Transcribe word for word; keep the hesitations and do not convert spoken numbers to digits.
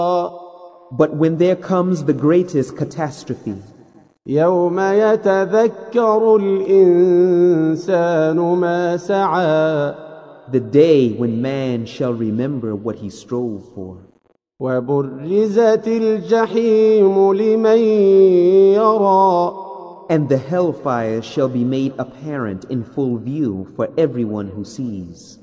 But when there comes the greatest catastrophe, يوم يتذكر الإنسان ما سعى the day when man shall remember what he strove for, وبرزت الجحيم لمن يرى and the hellfire shall be made apparent in full view for everyone who sees.